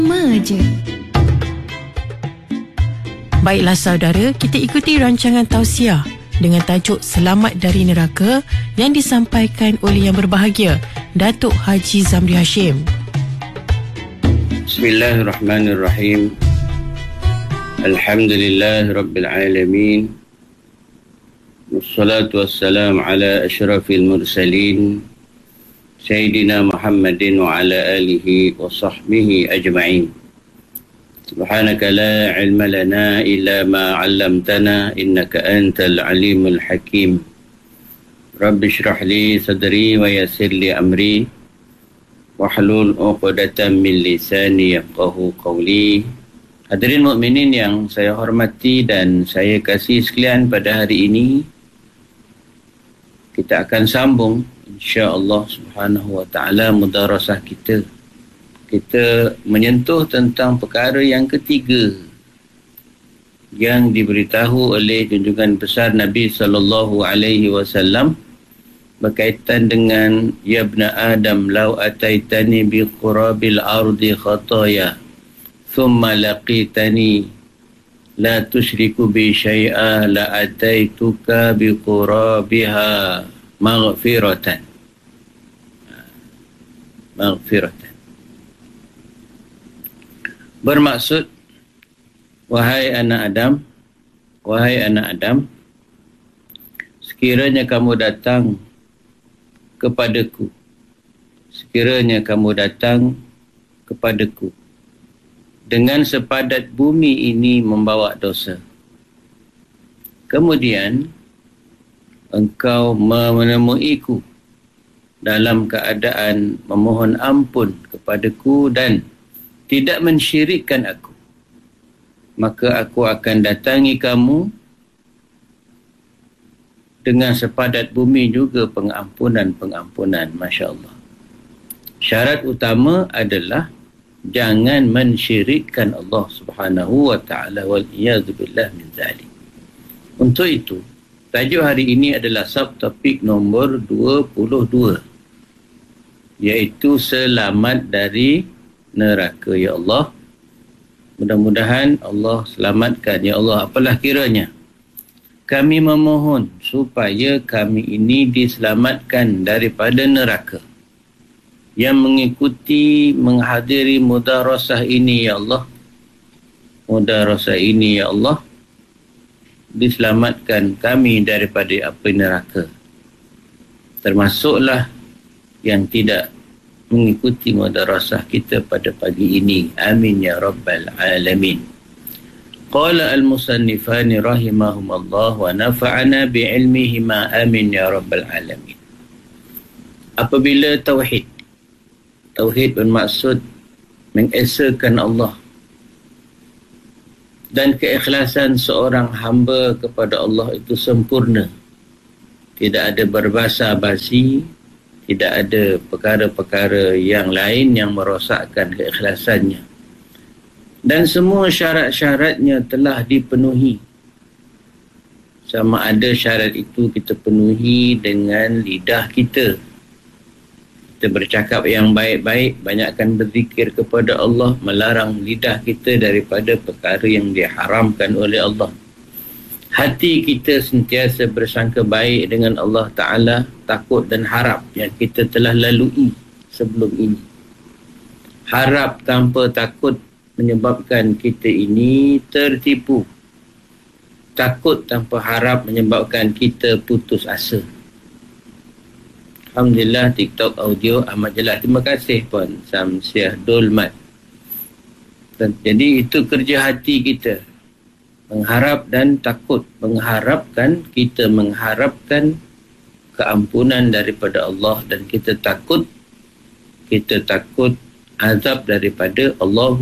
je. Baiklah saudara, kita ikuti rancangan tausiah dengan tajuk Selamat dari Neraka yang disampaikan oleh yang berbahagia Datuk Haji Zamri Hashim. Bismillahirrahmanirrahim. Alhamdulillah Rabbil Alamin. Wassalatu wassalamu ala ashrafil mursalin Sayyidina Muhammadin wa ala alihi wa sahbihi ajma'in. Subhanaka la ilma lana illa ma 'allamtana innaka antal alimul hakim. Rabbi shrah li sadri wa yassir li amri wahlul 'uqdatam min lisani yafqahu qawli. Hadirin mukminin yang saya hormati dan saya kasihi sekalian, pada hari ini kita akan sambung insya-Allah Subhanahu wa taala mudarasah kita. Kita menyentuh tentang perkara yang ketiga yang diberitahu oleh junjungan besar Nabi sallallahu alaihi wasallam berkaitan dengan ya ibna Adam law ataitani bi qurabil ardi khataya thumma laqitani la tusyriku bi syai'a la ataituka bi qurabiha maghfiratan. Bermaksud, wahai anak Adam, sekiranya kamu datang kepadaku dengan sepadat bumi ini membawa dosa, kemudian engkau menemuiku dalam keadaan memohon ampun kepadaku dan tidak mensyirikkan aku, maka aku akan datangi kamu dengan sepadat bumi juga pengampunan. Masya Allah. Syarat utama adalah jangan mensyirikkan Allah Subhanahu wa ta'ala, wal iyadzu billah min zalik. Untuk itu, tajuk hari ini adalah subtopik nombor 22, iaitu selamat dari neraka. Ya Allah, mudah-mudahan Allah selamatkan. Ya Allah, apalah kiranya kami memohon supaya kami ini diselamatkan daripada neraka. Yang mengikuti, menghadiri mudarasah ini, ya Allah, diselamatkan kami daripada api neraka. Termasuklah yang tidak mengikuti mudarasah kita pada pagi ini. Amin ya rabbal alamin. Qala al-musannifani rahimahumullah wa nafa'ana bi'ilmihima. Amin ya rabbal alamin. Apabila tauhid bermaksud mengesakan Allah dan keikhlasan seorang hamba kepada Allah itu sempurna, tidak ada berbasa-basi, tidak ada perkara-perkara yang lain yang merosakkan keikhlasannya, dan semua syarat-syaratnya telah dipenuhi. Sama ada syarat itu kita penuhi dengan lidah kita bercakap yang baik-baik, banyakkan berzikir kepada Allah, melarang lidah kita daripada perkara yang diharamkan oleh Allah. Hati kita sentiasa bersangka baik dengan Allah Ta'ala, takut dan harap yang kita telah lalui sebelum ini. Harap tanpa takut menyebabkan kita ini tertipu. Takut tanpa harap menyebabkan kita putus asa. Alhamdulillah, TikTok audio amat jelas. Terima kasih Puan Samsiah Dolmat. Jadi itu kerja hati kita, mengharap dan takut. Kita mengharapkan keampunan daripada Allah, dan kita takut azab daripada Allah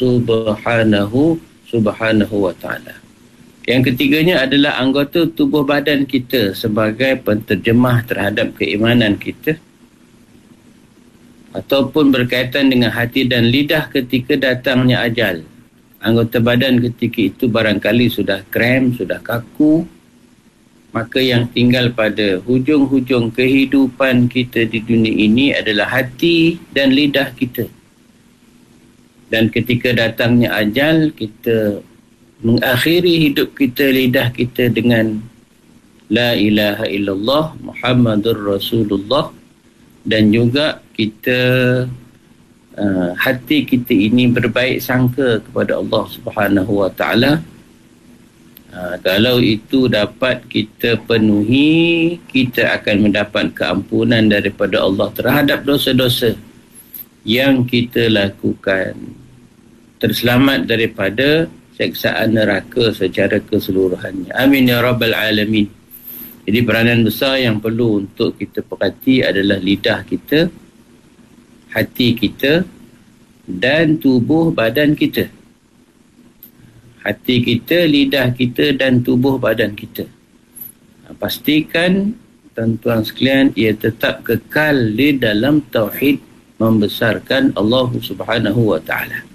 subhanahu wa ta'ala. Yang ketiganya adalah anggota tubuh badan kita sebagai penterjemah terhadap keimanan kita, ataupun berkaitan dengan hati dan lidah ketika datangnya ajal. Anggota badan ketika itu barangkali sudah krem, sudah kaku, maka yang tinggal pada hujung-hujung kehidupan kita di dunia ini adalah hati dan lidah kita. Dan ketika datangnya ajal, kita mengakhiri hidup kita, lidah kita dengan La ilaha illallah Muhammadur Rasulullah. Dan juga kita hati kita ini berbaik sangka kepada Allah Subhanahu wa ta'ala. Kalau itu dapat kita penuhi, kita akan mendapat keampunan daripada Allah terhadap dosa-dosa yang kita lakukan, terselamat daripada seksaan neraka secara keseluruhannya. Amin ya rabbal alamin. Jadi peranan besar yang perlu untuk kita perhati adalah lidah kita, hati kita dan tubuh badan kita. Hati kita, lidah kita dan tubuh badan kita. Pastikan tuan-tuan sekalian ia tetap kekal di dalam tauhid, membesarkan Allah Subhanahu wa ta'ala.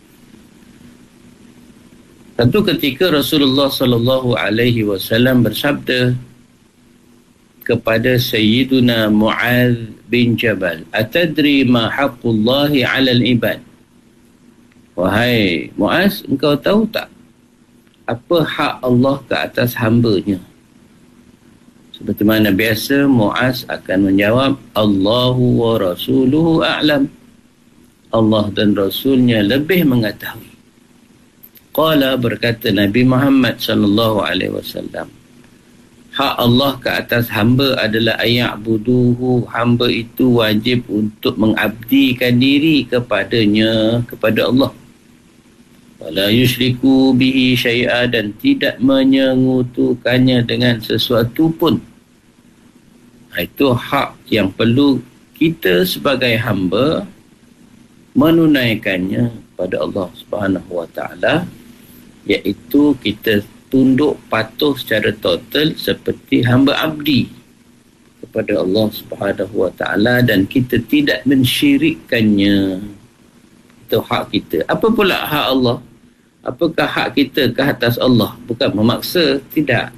Satu ketika Rasulullah sallallahu alaihi wasallam bersabda kepada Sayyiduna Mu'adz bin Jabal, "Atadri ma haqqullahi 'alal ibad?" Wahai Mu'adz, engkau tahu tak apa hak Allah ke atas hamba-Nya? Seperti mana biasa, Mu'adz akan menjawab, "Allahu wa rasuluhu a'lam." Allah dan Rasulnya lebih mengetahui. Qala, berkata Nabi Muhammad sallallahu alaihi wasallam, hak Allah ke atas hamba adalah aya'buduhu. Hamba itu wajib untuk mengabdikan diri kepadanya, kepada Allah. Wala yusyriku bihi syai'a, dan tidak menyengutukannya dengan sesuatu pun. Itu hak yang perlu kita sebagai hamba menunaikannya pada Allah Subhanahu wa ta'ala, iaitu kita tunduk patuh secara total seperti hamba abdi kepada Allah Subhanahu wa ta'ala, dan kita tidak mensyirikkannya. Itu hak kita. Apa pula hak Allah? Apakah hak kita ke atas Allah? Bukan memaksa, tidak.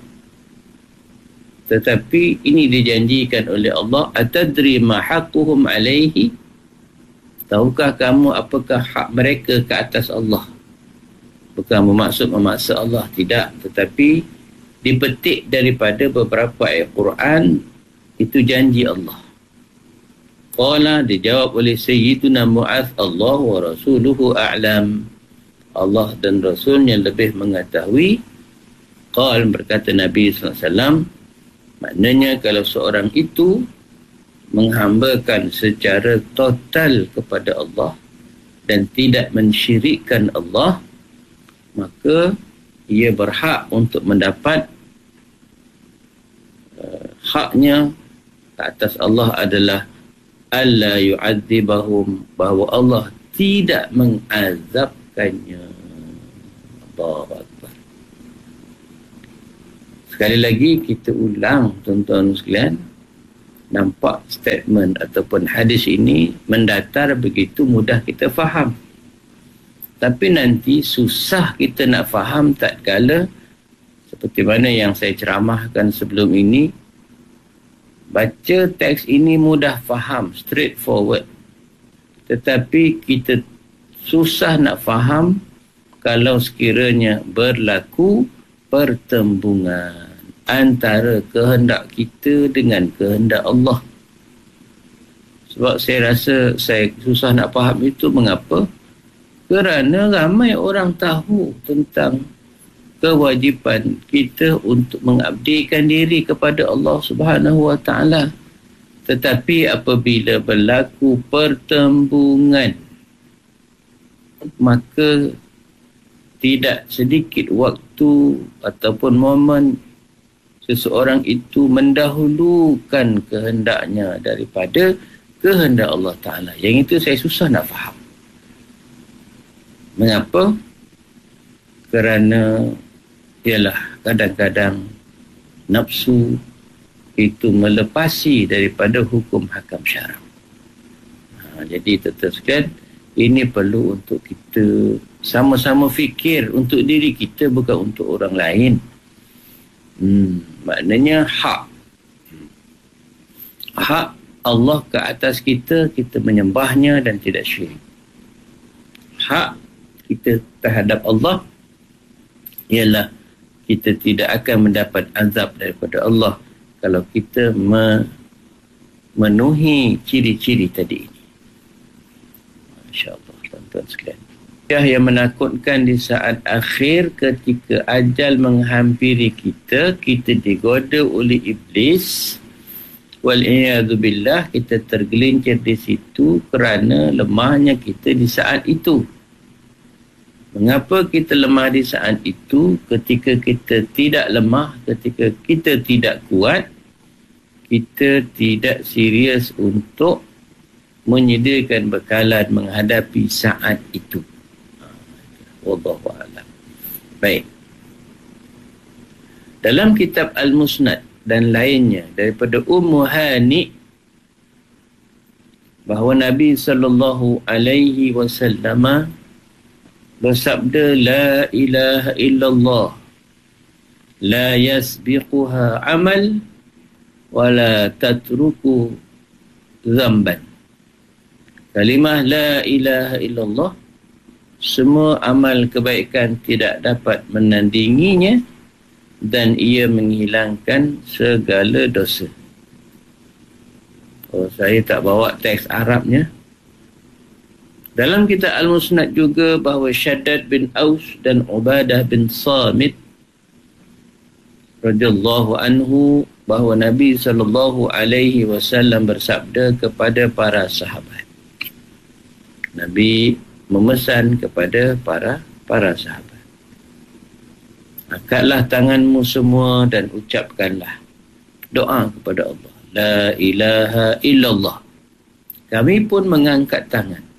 Tetapi ini dijanjikan oleh Allah, atadri ma haqquhum alaihi? Tahukah kamu apakah hak mereka ke atas Allah? Bukan bermaksud memaksa Allah, tidak. Tetapi dipetik daripada beberapa ayat Quran, itu janji Allah. Qala, dijawab oleh Sayyiduna Mu'adz, Allah wa rasuluhu a'lam. Allah dan Rasulnya lebih mengetahui. Qala, berkata Nabi SAW, maknanya kalau seorang itu menghambakan secara total kepada Allah dan tidak mensyirikkan Allah, maka ia berhak untuk mendapat haknya ke atas Allah adalah alla yu'adzibahum, bahawa Allah tidak mengazabkannya. Allahu Akbar. Sekali lagi kita ulang, tuan-tuan sekalian. Nampak statement ataupun hadis ini mendatar, begitu mudah kita faham. Tapi nanti susah kita nak faham tatkala seperti mana yang saya ceramahkan sebelum ini. Baca teks ini mudah faham, straightforward. Tetapi kita susah nak faham kalau sekiranya berlaku pertembungan antara kehendak kita dengan kehendak Allah. Sebab saya rasa saya susah nak faham itu. Mengapa? Kerana ramai orang tahu tentang kewajipan kita untuk mengabdikan diri kepada Allah Subhanahu wa ta'ala. Tetapi apabila berlaku pertembungan, maka tidak sedikit waktu ataupun momen seseorang itu mendahulukan kehendaknya daripada kehendak Allah Ta'ala. Yang itu saya susah nak faham. Mengapa? Kerana ialah kadang-kadang nafsu itu melepasi daripada hukum hakam syarak. Jadi tetap ini perlu untuk kita sama-sama fikir untuk diri kita, bukan untuk orang lain. Maknanya hak Allah ke atas kita, kita menyembahnya dan tidak syirik. Hak kita terhadap Allah ialah kita tidak akan mendapat azab daripada Allah kalau kita memenuhi ciri-ciri tadi ini. Masya-Allah, tuan-tuan sekalian. Yang menakutkan di saat akhir ketika ajal menghampiri kita, kita digoda oleh iblis. Wal'iyadzubillah, kita tergelincir di situ kerana lemahnya kita di saat itu. Mengapa kita lemah di saat itu? Ketika kita tidak lemah, ketika kita tidak kuat, kita tidak serius untuk menyediakan bekalan menghadapi saat itu. Wallahu a'lam. Baik. Dalam kitab Al-Musnad dan lainnya daripada Ummu Hani bahawa Nabi sallallahu alaihi wasallam bersabda, la ilaha illallah la yasbiquha amal wa la tatruku zamban. Kalimah la ilaha illallah, semua amal kebaikan tidak dapat menandinginya dan ia menghilangkan segala dosa. Oh, saya tak bawa teks Arabnya. Dalam kitab Al-Musnad juga bahawa Shaddad bin Aus dan Ubadah bin Samit radhiyallahu anhu bahawa Nabi sallallahu alaihi wasallam bersabda kepada para sahabat. Nabi memesan kepada para sahabat. Angkatlah tanganmu semua dan ucapkanlah doa kepada Allah. La ilaha illallah. Kami pun mengangkat tangan.